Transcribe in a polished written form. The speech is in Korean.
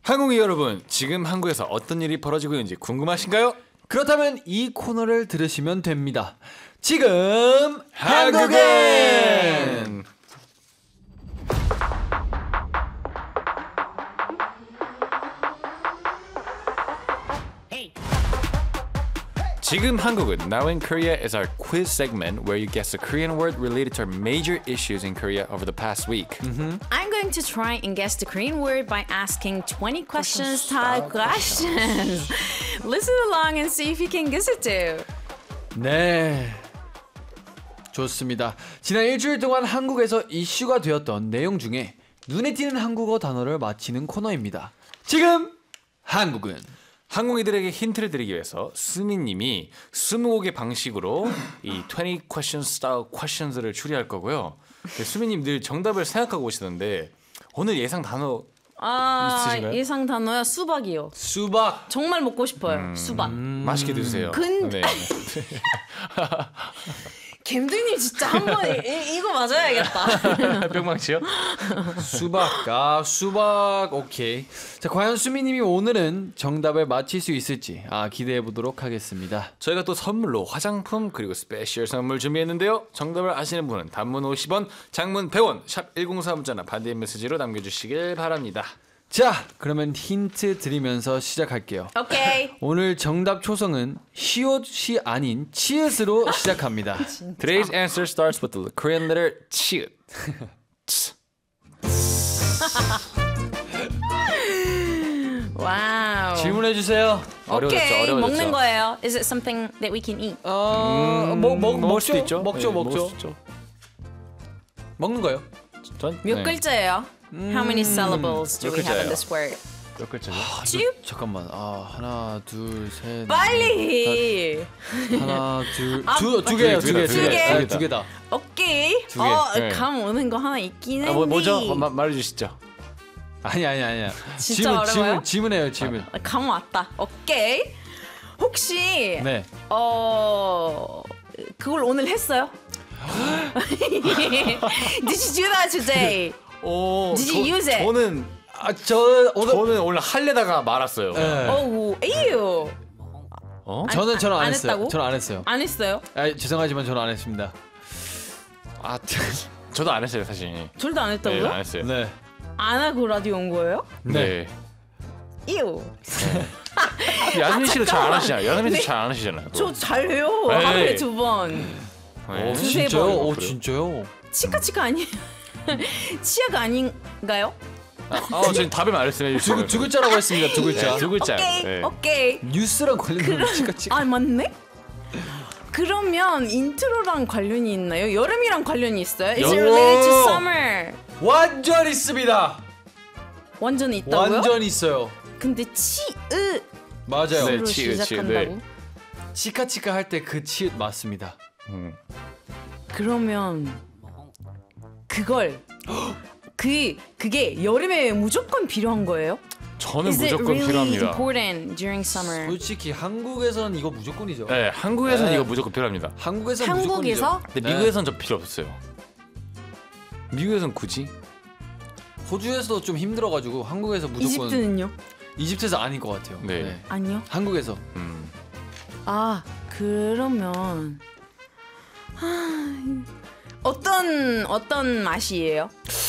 한국인 여러분, 지금 한국에서 어떤 일이 벌어지고 있는지 궁금하신가요? 그렇다면 이 코너를 들으시면 됩니다. 지금 한국인! 지금 한국은 Now in Korea is our quiz segment where you guess a Korean word related to major issues in Korea over the past week. I'm going to try and guess the Korean word by asking 20 questions type questions. Listen along and see if you can guess it too. 네, 좋습니다. 지난 일주일 동안 한국에서 이슈가 되었던 내용 중에 눈에 띄는 한국어 단어를 맞히는 코너입니다. 지금 한국은 한국인들에게 힌트를 드리기 위해서 수민님이 20곡의 방식으로 이 20 question style questions를 추리할 거고요. 수민님 늘 정답을 생각하고 오시던데 오늘 예상 단어 있으신가요? 예상 단어야 수박이요. 수박. 정말 먹고 싶어요. 수박. 맛있게 드세요. 근데 네. 갬둥님 진짜 한번 이거 맞아야겠다. 뿅망치요? 수박. 수박. 오케이. 자, 과연 수미님이 오늘은 정답을 맞힐 수 있을지 기대해 보도록 하겠습니다. 저희가 또 선물로 화장품 그리고 스페셜 선물 준비했는데요. 정답을 아시는 분은 단문 50원, 장문 100원, 샵 1043문자나 반대인 메시지로 남겨주시길 바랍니다. 자, 그러면 힌트 드리면서 시작할게요. 오케이. 오늘 정답 초성은 시옷이 아닌 치읓으로 시작합니다. Today's answer starts with the Korean letter 치읓. 와우. 질문해 주세요. 어려워졌죠, 오케이. 어려워졌죠. 먹는 거예요. Is it something that we can eat? 먹을 수도 있죠. 먹죠. 네, 먹을 수 있죠. 먹는 거요. 전 몇 글자예요? How many syllables do 몇 we have in 글자예요? this word? 몇 글자죠? 치읓? 잠깐만. 하나, 둘, 셋. 빨리. 하나, 둘, 두 개, 개요. 두 개. 두 개다. 오케이. 두 개. 네. 감 오는 거 하나 있긴 한데. 뭐죠? 말해주시죠. 아니야. 진짜 어려워요? 질문해요. 질문. 감 왔다. 오케이. 혹시 네. 그걸 오늘 했어요? Did you do that today? Did you use it? 저는 오늘 할래다가 말았어요. 네. 어우, 에휴. 저는 안 안 했어요. 했다고? 저는 안 했어요. 안 했어요? 죄송하지만 저는 안 했습니다. 저도 안 했어요, 사실. 둘 다 안 네, 했다고요? 안 했어요. 네. 안 하고 라디오 온 거예요? 네. 이유. 야스민 씨도 잘 안 하시잖아요. 야스민 씨 잘 안 하시잖아요. 저 잘해요. 네. 하루에 2번. 네. 두세 진짜요? 번. 진짜요? 치카치카 아니에요? 치아가 아닌가요? 저는 답을 말했어요. 두 글자라고 했습니다. 두 글자. 네, 두 글자. 오케이. 네. 오케이. 뉴스랑 관련된 치카치카. 맞네? 그러면 인트로랑 관련이 있나요? 여름이랑 관련이 있어요? Is it related to summer? 완전 있습니다. 완전히 있다고요? 완전 있어요. 근데 치으 맞아요. 네, 로 치읓, 시작한다고? 네. 치카치카 할 때 그 치읓 맞습니다. 그러면 그걸 그게 여름에 무조건 필요한 거예요? 저는 Is it 무조건 really 필요합니다. important during summer? 솔직히 한국에서는 이거 무조건이죠. 네, 한국에서는 네. 이거 무조건 필요합니다. 한국에서는 한국에서? 근데 네. 미국에서는 저 필요 없었어요. 미국에서는 굳이? 호주에서도 좀 힘들어가지고 한국에서 무조건. 이집트는요? 이집트에서 아닐 것 같아요. 네. 아니요. 한국에서. 그러면 어떤 맛이에요?